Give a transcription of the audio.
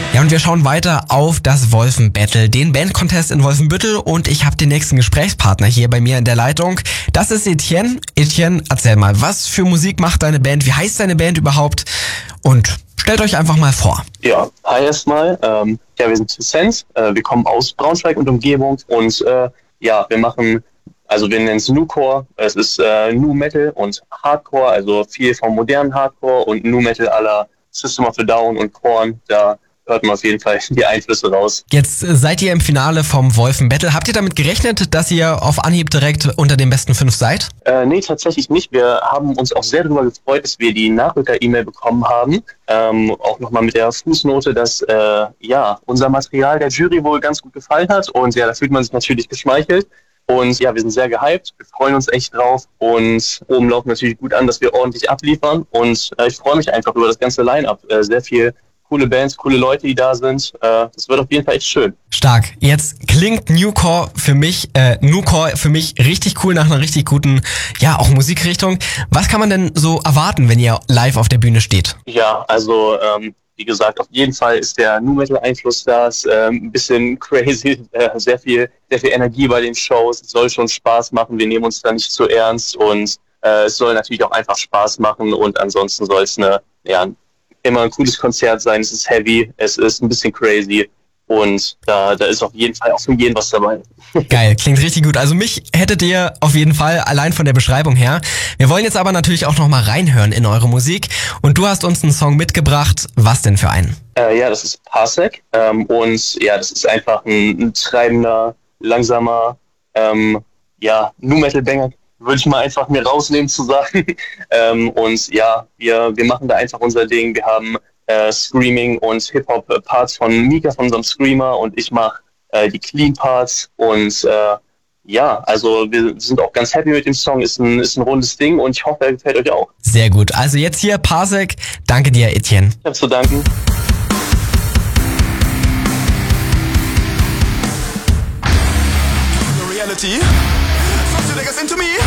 Ja, und wir schauen weiter auf das Wolfen-Battle, den Band-Contest in Wolfenbüttel, und ich habe den nächsten Gesprächspartner hier bei mir in der Leitung. Das ist Etienne. Etienne, erzähl mal, was für Musik macht deine Band? Wie heißt deine Band überhaupt? Und stellt euch einfach mal vor. Ja, hi erstmal. Wir sind Sense. Wir kommen aus Braunschweig und Umgebung und wir machen, also wir nennen es Nu-Core. Es ist Nu Metal und Hardcore, also viel vom modernen Hardcore und Nu Metal à la System of a Down und Korn. Da hört man auf jeden Fall die Einflüsse raus. Jetzt seid ihr im Finale vom Wolfen-Battle. Habt ihr damit gerechnet, dass ihr auf Anhieb direkt unter den besten 5 seid? Nee, tatsächlich nicht. Wir haben uns auch sehr darüber gefreut, dass wir die Nachrücker-E-Mail bekommen haben. Auch nochmal mit der Fußnote, dass unser Material der Jury wohl ganz gut gefallen hat. Und ja, da fühlt man sich natürlich geschmeichelt. Und ja, wir sind sehr gehypt, wir freuen uns echt drauf und oben laufen natürlich gut an, dass wir ordentlich abliefern. Und ich freue mich einfach über das ganze Line-Up. Sehr viel coole Bands, coole Leute, die da sind. Das wird auf jeden Fall echt schön. Stark. Jetzt klingt Nu-Core für mich richtig cool, nach einer richtig guten, ja, auch Musikrichtung. Was kann man denn so erwarten, wenn ihr live auf der Bühne steht? Ja, also wie gesagt, auf jeden Fall ist der Nu-Metal-Einfluss da, ist ein bisschen crazy, sehr viel Energie bei den Shows. Es soll schon Spaß machen, wir nehmen uns da nicht zu ernst und es soll natürlich auch einfach Spaß machen und ansonsten soll es immer ein cooles Konzert sein. Es ist heavy, es ist ein bisschen crazy und da ist auf jeden Fall auch für jeden was dabei. Geil, klingt richtig gut. Also mich hättet ihr auf jeden Fall allein von der Beschreibung her. Wir wollen jetzt aber natürlich auch noch mal reinhören in eure Musik und du hast uns einen Song mitgebracht. Was denn für einen? Das ist Parsec und ja, das ist einfach ein treibender, langsamer Nu-Metal-Banger, würde ich mal einfach mir rausnehmen zu sagen. Und ja, wir machen da einfach unser Ding. Wir haben Screaming und Hip-Hop-Parts von Mika, von unserem Screamer, und ich mache die Clean-Parts und also wir sind auch ganz happy mit dem Song. Ist ein rundes Ding und ich hoffe, er gefällt euch auch. Sehr gut. Also jetzt hier Parsec. Danke dir, Etienne. Ich habe zu danken. Reality. Something that gets into me.